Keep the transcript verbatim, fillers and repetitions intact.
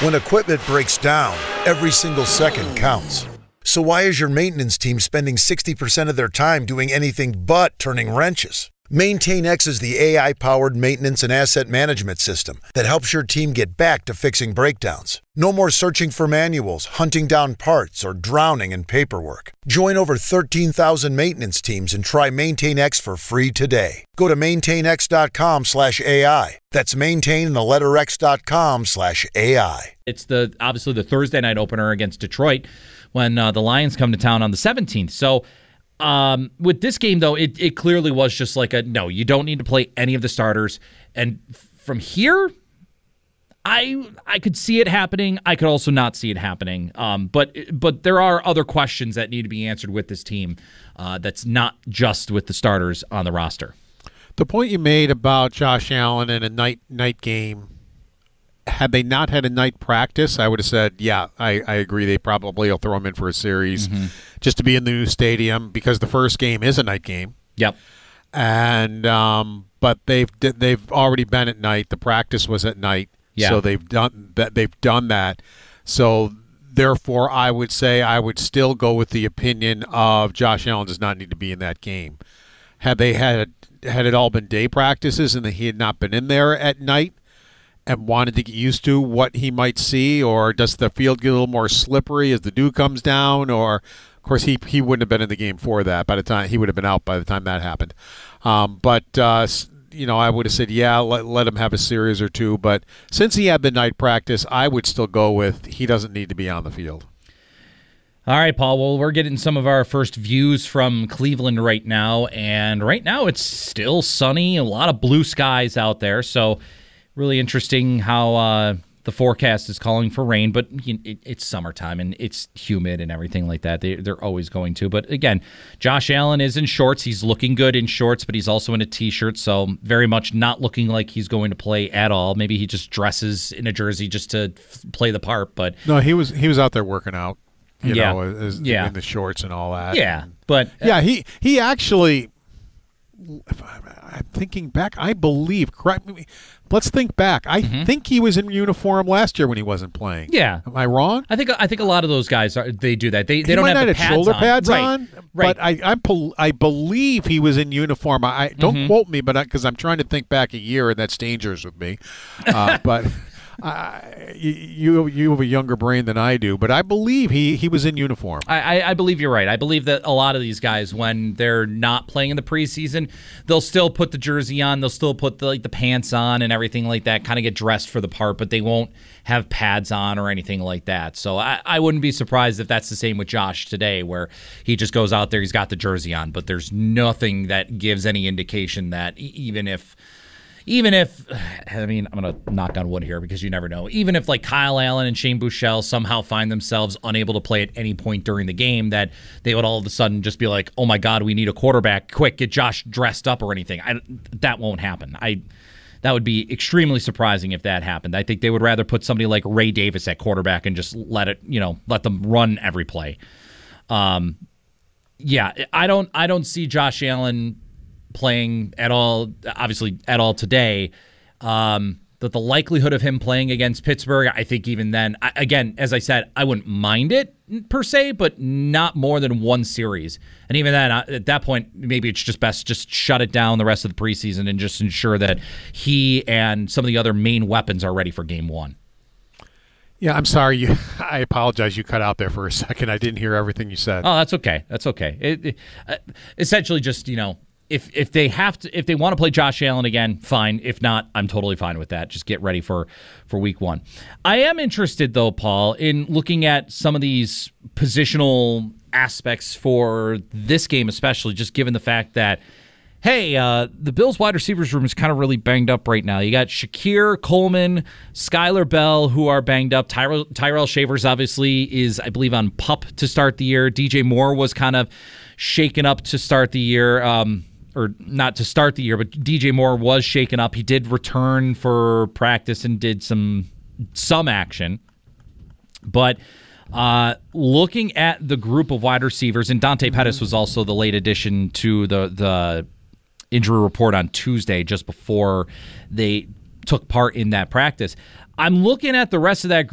When equipment breaks down, every single second counts. So why is your maintenance team spending sixty percent of their time doing anything but turning wrenches? MaintainX is the A I-powered maintenance and asset management system that helps your team get back to fixing breakdowns. No more searching for manuals, hunting down parts, or drowning in paperwork. Join over thirteen thousand maintenance teams and try MaintainX for free today. Go to maintainx.com slash AI. That's maintain the letter x.com slash AI. It's the obviously the Thursday night opener against Detroit when uh, the Lions come to town on the seventeenth. So um, with this game, though, it, it clearly was just like a, no, you don't need to play any of the starters. And from here, I I could see it happening. I could also not see it happening. Um, but but there are other questions that need to be answered with this team uh, that's not just with the starters on the roster. The point you made about Josh Allen in a night night game, had they not had a night practice, I would have said, yeah, I, I agree. They probably will throw him in for a series mm-hmm. just to be in the new stadium because the first game is a night game. Yep. And um, but they've they've already been at night. The practice was at night. Yeah. So they've done that. They've done that. So therefore, I would say I would still go with the opinion of Josh Allen does not need to be in that game. Had they had had it all been day practices and that he had not been in there at night and wanted to get used to what he might see, or does the field get a little more slippery as the dew comes down? Or, of course, he he wouldn't have been in the game for that. By the time he would have been out by the time that happened. Um, but. Uh, You know, I would have said, yeah, let, let him have a series or two. But since he had the night practice, I would still go with he doesn't need to be on the field. All right, Paul. Well, we're getting some of our first views from Cleveland right now. And right now it's still sunny, a lot of blue skies out there. So really interesting how uh, the forecast is calling for rain. But you know, it, it's summertime and it's humid and everything like that. They, they're always going to. But again, Josh Allen is in shorts. He's looking good in shorts, but he's also in a T-shirt. So very much not looking like he's going to play at all. Maybe he just dresses in a jersey just to f- play the part. But no, he was he was out there working out. You yeah, know, as, yeah. in the shorts and all that. Yeah, and, but uh, yeah, he he actually. If I'm, I'm thinking back, I believe. Correct me. Let's think back. I mm-hmm. think he was in uniform last year when he wasn't playing. Yeah, am I wrong? I think I think a lot of those guys are. They do that. They they he don't might have not the have pads shoulder on. pads right. on. Right. But I I, I believe he was in uniform. I don't mm-hmm. quote me, but because I'm trying to think back a year, and that's dangerous with me. Uh, but. I, you you have a younger brain than I do, but I believe he, he was in uniform. I, I believe you're right. I believe that a lot of these guys, when they're not playing in the preseason, they'll still put the jersey on, they'll still put the, like the pants on and everything like that, kind of get dressed for the part, but they won't have pads on or anything like that. So I, I wouldn't be surprised if that's the same with Josh today, where he just goes out there, he's got the jersey on, but there's nothing that gives any indication that even if Even if, I mean, I'm going to knock on wood here because you never know. Even if like Kyle Allen and Shane Buechele somehow find themselves unable to play at any point during the game, that they would all of a sudden just be like, oh my God, we need a quarterback. Quick, get Josh dressed up or anything. I, that won't happen. I That would be extremely surprising if that happened. I think they would rather put somebody like Ray Davis at quarterback and just let it, you know, let them run every play. Um, yeah, I don't, I don't see Josh Allen playing at all, obviously at all today. Um, that the likelihood of him playing against Pittsburgh, I think even then, I, again, as I said, I wouldn't mind it per se, but not more than one series. And even then, at that point, maybe it's just best just shut it down the rest of the preseason and just ensure that he and some of the other main weapons are ready for game one. Yeah, I'm sorry. You, I apologize. You cut out there for a second. I didn't hear everything you said. Oh, that's okay. That's okay. It, it, uh, essentially just, you know, If if they have to, if they want to play Josh Allen again, fine. If not, I'm totally fine with that. Just get ready for, for week one. I am interested, though, Paul, in looking at some of these positional aspects for this game, especially just given the fact that, hey, uh, the Bills wide receivers room is kind of really banged up right now. You got Shakir, Coleman, Skylar Bell, who are banged up. Tyrell, Tyrell Shavers, obviously, is, I believe, on PUP to start the year. D J Moore was kind of shaken up to start the year. Um, or not to start the year, but D J Moore was shaken up. He did return for practice and did some some action. But uh, looking at the group of wide receivers, and Dante Pettis was also the late addition to the, the injury report on Tuesday just before they took part in that practice. I'm looking at the rest of that group.